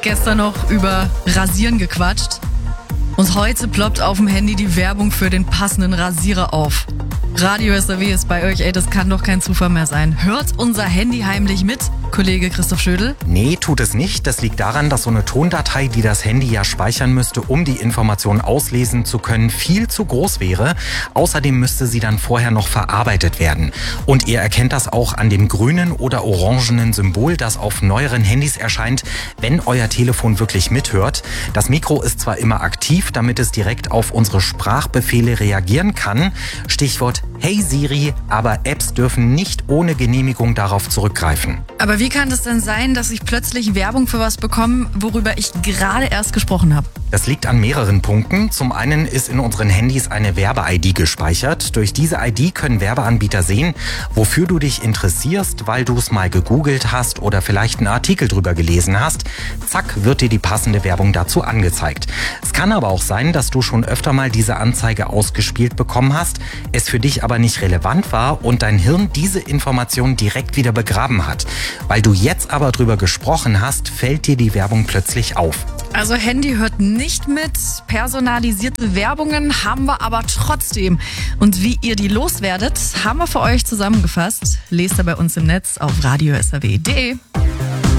Gestern noch über Rasieren gequatscht. Und heute ploppt auf dem Handy die Werbung für den passenden Rasierer auf. Radio SAW ist bei euch, das kann doch kein Zufall mehr sein. Hört unser Handy heimlich mit, Kollege Christoph Schödel? Nee, tut es nicht. Das liegt daran, dass so eine Tondatei, die das Handy ja speichern müsste, um die Information auslesen zu können, viel zu groß wäre. Außerdem müsste sie dann vorher noch verarbeitet werden. Und ihr erkennt das auch an dem grünen oder orangenen Symbol, das auf neueren Handys erscheint, wenn euer Telefon wirklich mithört. Das Mikro ist zwar immer aktiv, damit es direkt auf unsere Sprachbefehle reagieren kann. Stichwort Hey Siri, aber Apps dürfen nicht ohne Genehmigung darauf zurückgreifen. Aber wie kann es denn sein, dass ich plötzlich Werbung für was bekomme, worüber ich gerade erst gesprochen habe? Das liegt an mehreren Punkten. Zum einen ist in unseren Handys eine Werbe-ID gespeichert. Durch diese ID können Werbeanbieter sehen, wofür du dich interessierst, weil du es mal gegoogelt hast oder vielleicht einen Artikel drüber gelesen hast. Zack, wird dir die passende Werbung dazu angezeigt. Es kann aber auch sein, dass du schon öfter mal diese Anzeige ausgespielt bekommen hast, es für dich aber nicht relevant war und dein Hirn diese Information direkt wieder begraben hat. Weil du jetzt aber drüber gesprochen hast, fällt dir die Werbung plötzlich auf. Also Handy hört nicht mit, personalisierte Werbungen haben wir aber trotzdem. Und wie ihr die loswerdet, haben wir für euch zusammengefasst. Lest da bei uns im Netz auf radiosaw.de.